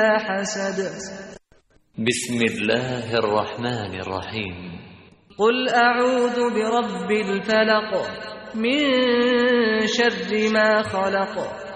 حسد. بسم الله الرحمن الرحیم. قل اعوذ برب الفلق من شر ما خلق